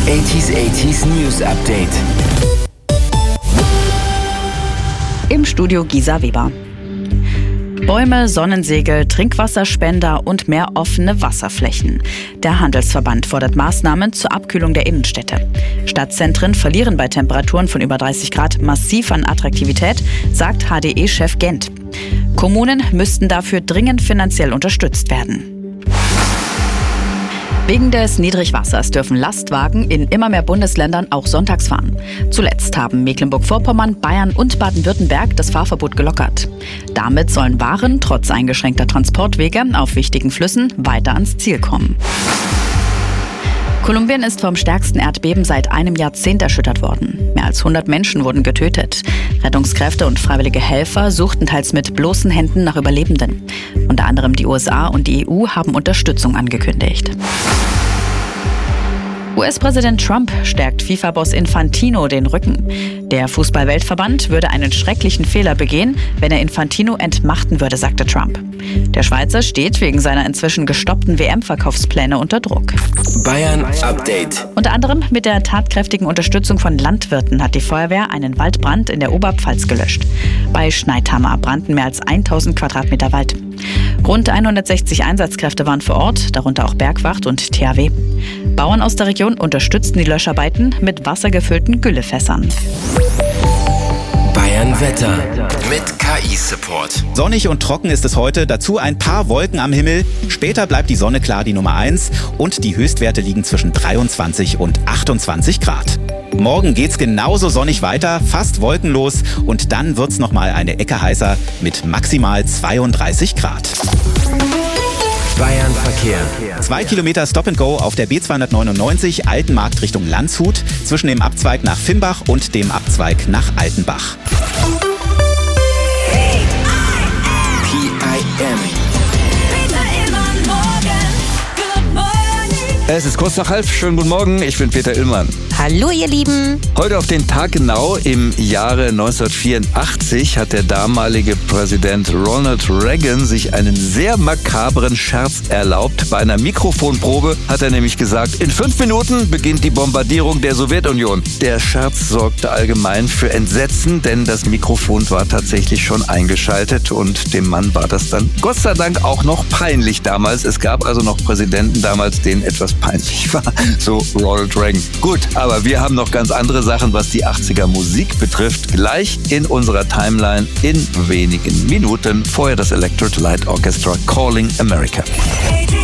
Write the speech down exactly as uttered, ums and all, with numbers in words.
achtziger achtziger News Update. Im Studio Gisa Weber. Bäume, Sonnensegel, Trinkwasserspender und mehr offene Wasserflächen. Der Handelsverband fordert Maßnahmen zur Abkühlung der Innenstädte. Stadtzentren verlieren bei Temperaturen von über dreißig Grad massiv an Attraktivität, sagt H D E-Chef Gent. Kommunen müssten dafür dringend finanziell unterstützt werden. Wegen des Niedrigwassers dürfen Lastwagen in immer mehr Bundesländern auch sonntags fahren. Zuletzt haben Mecklenburg-Vorpommern, Bayern und Baden-Württemberg das Fahrverbot gelockert. Damit sollen Waren trotz eingeschränkter Transportwege auf wichtigen Flüssen weiter ans Ziel kommen. Kolumbien ist vom stärksten Erdbeben seit einem Jahrzehnt erschüttert worden. Mehr als hundert Menschen wurden getötet. Rettungskräfte und freiwillige Helfer suchten teils mit bloßen Händen nach Überlebenden. Unter anderem die U S A und die E U haben Unterstützung angekündigt. U S-Präsident Trump stärkt FIFA-Boss Infantino den Rücken. Der Fußball-Weltverband würde einen schrecklichen Fehler begehen, wenn er Infantino entmachten würde, sagte Trump. Der Schweizer steht wegen seiner inzwischen gestoppten W M-Verkaufspläne unter Druck. Bayern Update. Unter anderem mit der tatkräftigen Unterstützung von Landwirten hat die Feuerwehr einen Waldbrand in der Oberpfalz gelöscht. Bei Schneidhammer brannten mehr als tausend Quadratmeter Wald. Rund hundertsechzig Einsatzkräfte waren vor Ort, darunter auch Bergwacht und T H W. Bauern aus der Region unterstützten die Löscharbeiten mit wassergefüllten Güllefässern. Bayern Wetter mit K I-Support. Sonnig und trocken ist es heute, dazu ein paar Wolken am Himmel. Später bleibt die Sonne klar die Nummer eins und die Höchstwerte liegen zwischen dreiundzwanzig und achtundzwanzig Grad. Morgen geht's genauso sonnig weiter, fast wolkenlos und dann wird's nochmal eine Ecke heißer mit maximal zweiunddreißig Grad. Bayern Verkehr. Zwei Kilometer Stop and Go auf der B zweihundertneunundneunzig Altenmarkt Richtung Landshut zwischen dem Abzweig nach Fimbach und dem Abzweig nach Altenbach. P I M. Es ist kurz nach halb. Schönen guten Morgen, ich bin Peter Illmann. Hallo ihr Lieben. Heute auf den Tag genau im Jahre neunzehnhundertvierundachtzig hat der damalige Präsident Ronald Reagan sich einen sehr makabren Scherz erlaubt. Bei einer Mikrofonprobe hat er nämlich gesagt, in fünf Minuten beginnt die Bombardierung der Sowjetunion. Der Scherz sorgte allgemein für Entsetzen, denn das Mikrofon war tatsächlich schon eingeschaltet und dem Mann war das dann Gott sei Dank auch noch peinlich damals. Es gab also noch Präsidenten damals, denen etwas peinlich war, so Ronald Reagan. Gut, aber wir haben noch ganz andere Sachen, was die achtziger Musik betrifft, gleich in unserer Timeline in wenigen Minuten. Vorher das Electric Light Orchestra Calling America.